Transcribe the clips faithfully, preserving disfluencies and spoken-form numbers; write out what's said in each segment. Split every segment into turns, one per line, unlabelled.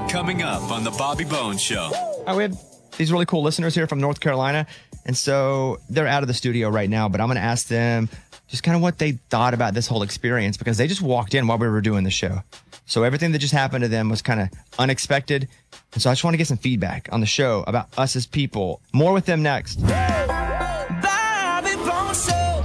Coming up on the Bobby Bones Show.
Uh, we have these really cool listeners here from North Carolina. And so they're out of the studio right now, but I'm going to ask them just kind of what they thought about this whole experience because they just walked in while we were doing the show. So everything that just happened to them was kind of unexpected. And so I just want to get some feedback on the show about us as people. More with them next.
Bobby Bones Show.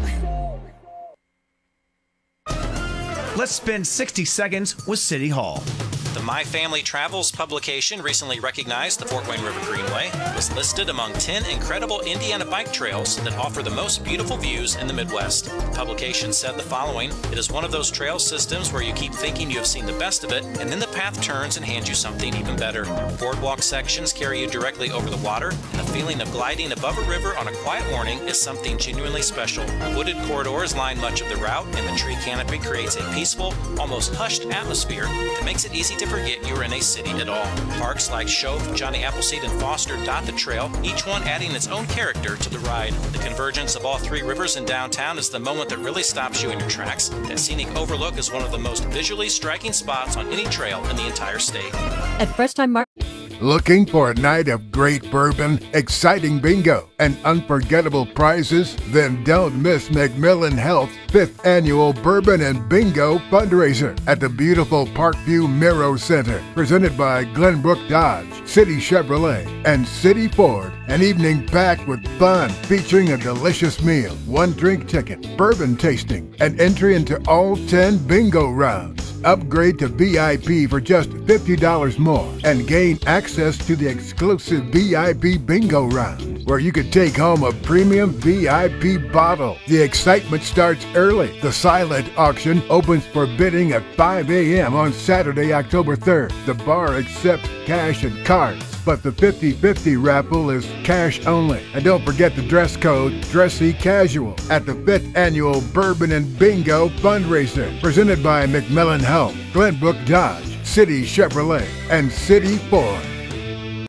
Let's spend sixty seconds with City Hall.
The My Family Travels publication recently recognized the Fort Wayne River Greenway was listed among ten incredible Indiana bike trails that offer the most beautiful views in the Midwest. The publication said the following: it is one of those trail systems where you keep thinking you have seen the best of it, and then the path turns and hands you something even better. Boardwalk sections carry you directly over the water, and the feeling of gliding above a river on a quiet morning is something genuinely special. Wooded corridors line much of the route, and the tree canopy creates a peaceful, almost hushed atmosphere that makes it easy to forget you're in a city at all. Parks like Shove, Johnny Appleseed, and Foster dot the trail, each one adding its own character to the ride. The convergence of all three rivers in downtown is the moment that really stops you in your tracks. That scenic overlook is one of the most visually striking spots on any trail in the entire state.
At First Time Mark.
Looking for a night of great bourbon, exciting bingo, and unforgettable prizes? Then don't miss McMillan Health's fifth annual Bourbon and Bingo fundraiser at the beautiful Parkview Miro Center, presented by Glenbrook Dodge, City Chevrolet, and City Ford. An evening packed with fun, featuring a delicious meal, one drink ticket, bourbon tasting, and entry into all ten bingo rounds. Upgrade to V I P for just fifty dollars more and gain access to the exclusive V I P bingo round, where you could take home a premium V I P bottle. The excitement starts early. The silent auction opens for bidding at five a.m. on Saturday, October third. The bar accepts cash and cards, but the fifty-fifty raffle is cash only. And don't forget the dress code, dressy casual, at the fifth annual Bourbon and Bingo fundraiser, presented by McMillan Health, Glenbrook Dodge, City Chevrolet, and City Ford.